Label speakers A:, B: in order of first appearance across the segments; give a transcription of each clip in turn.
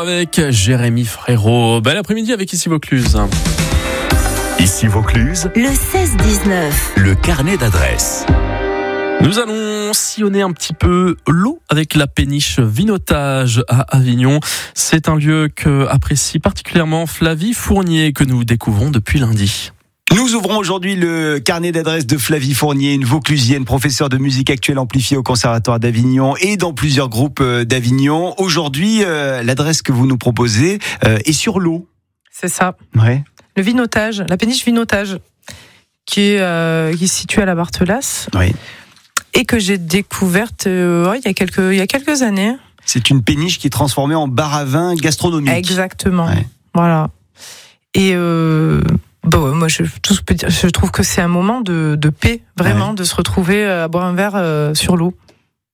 A: avec Jérémy Frérot. Bel après-midi avec Ici Vaucluse.
B: Ici Vaucluse,
C: le 16-19.
B: le carnet d'adresses.
A: Nous allons sillonner un petit peu l'eau avec la péniche Vinotage à Avignon. C'est un lieu que apprécie particulièrement Flavie Fournier que nous découvrons depuis lundi.
D: Nous ouvrons aujourd'hui le carnet d'adresses de Flavie Fournier, une Vauclusienne, professeure de musique actuelle amplifiée au Conservatoire d'Avignon et dans plusieurs groupes d'Avignon. Aujourd'hui, l'adresse que vous nous proposez est sur l'eau.
E: C'est ça.
D: Ouais.
E: Le Vinotage, la péniche Vinotage, qui est située à la Barthelas.
D: Oui.
E: Et que j'ai découverte il y a quelques années.
D: C'est une péniche qui est transformée en bar à vin gastronomique.
E: Exactement.
D: Ouais.
E: Voilà. Et moi, je trouve que c'est un moment de paix, vraiment, de se retrouver à boire un verre sur l'eau.
D: Pourquoi ?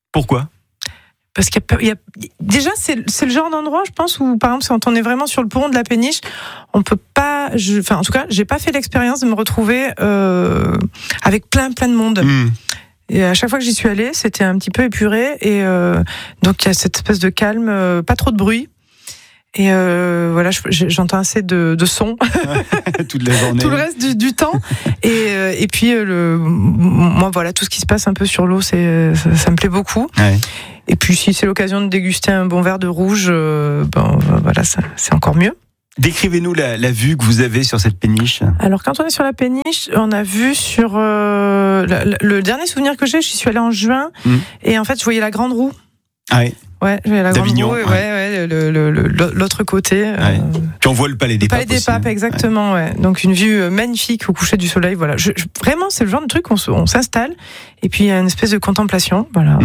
E: Parce déjà, c'est le genre d'endroit, je pense, où, par exemple, quand on est vraiment sur le pont de la péniche, on peut pas, en tout cas, j'ai pas fait l'expérience de me retrouver avec plein de monde. Et à chaque fois que j'y suis allée, c'était un petit peu épuré, et donc il y a cette espèce de calme, pas trop de bruit. Et voilà, j'entends assez de sons
D: toute la journée,
E: tout le reste du temps. Et puis moi, voilà, tout ce qui se passe un peu sur l'eau, ça me plaît beaucoup. Ouais. Et puis si c'est l'occasion de déguster un bon verre de rouge, voilà, c'est encore mieux.
D: Décrivez-nous la vue que vous avez sur cette péniche.
E: Alors quand on est sur la péniche, on a vu sur le dernier souvenir que j'ai, je suis allée en juin, et en fait je voyais la Grande Roue. Ah oui. Ouais, je voyais la Grande Roue, l'autre côté. Ouais.
D: Puis on voit le Palais des Papes.
E: Le Palais des Papes, exactement. Ouais. Donc une vue magnifique au coucher du soleil. Voilà. Vraiment, c'est le genre de truc où on s'installe et puis il y a une espèce de contemplation. Voilà.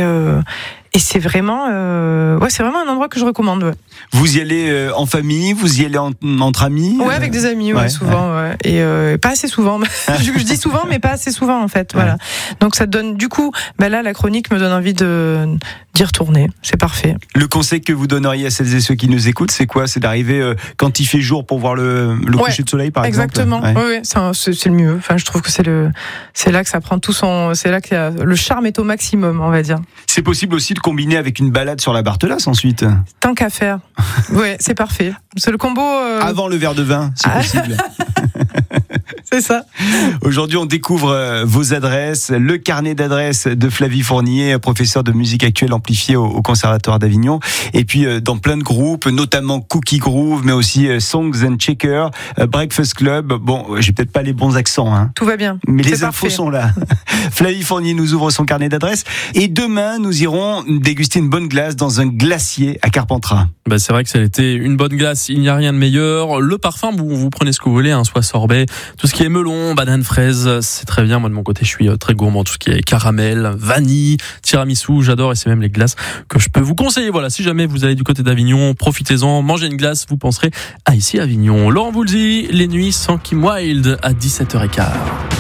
E: Et c'est vraiment, c'est vraiment un endroit que je recommande. Ouais.
D: Vous y allez en famille, vous y allez entre amis.
E: Ouais, avec des amis, souvent. Ouais. Et pas assez souvent. je dis souvent, mais pas assez souvent en fait. Ouais. Voilà. Donc ça donne, du coup, là la chronique me donne envie d'y retourner. C'est parfait.
D: Le conseil que vous donneriez à celles et ceux qui nous écoutent, c'est quoi ? C'est d'arriver quand il fait jour pour voir le coucher de soleil, par
E: exactement.
D: exemple.
E: Exactement. C'est le mieux. Enfin, je trouve que c'est là que ça prend tout son, c'est là que le charme est au maximum, on va dire.
D: C'est possible aussi de combiner avec une balade sur la Barthelas ensuite.
E: Tant qu'à faire. Ouais, c'est parfait. C'est le combo.
D: Avant le verre de vin, c'est possible.
E: C'est ça.
D: Aujourd'hui, on découvre vos adresses, le carnet d'adresses de Flavie Fournier, professeure de musique actuelle amplifiée au Conservatoire d'Avignon. Et puis, dans plein de groupes, notamment Cookie Groove, mais aussi Songs and Checker, Breakfast Club. Bon, j'ai peut-être pas les bons accents, hein.
E: Tout va bien.
D: Mais les infos sont là. Flavie Fournier nous ouvre son carnet d'adresses. Et demain, nous irons déguster une bonne glace dans un glacier à Carpentras.
A: C'est vrai que ça a été une bonne glace, il n'y a rien de meilleur. Le parfum, vous prenez ce que vous voulez, soit sorbet, tout ce qui est melon, banane, fraise, c'est très bien. Moi de mon côté, je suis très gourmand, tout ce qui est caramel, vanille, tiramisu, j'adore, et c'est même les glaces que je peux vous conseiller. Voilà, si jamais vous allez du côté d'Avignon, profitez-en, mangez une glace, vous penserez à Ici Avignon. Laurent Voulzy, les nuits sans Kim Wilde à 17h15.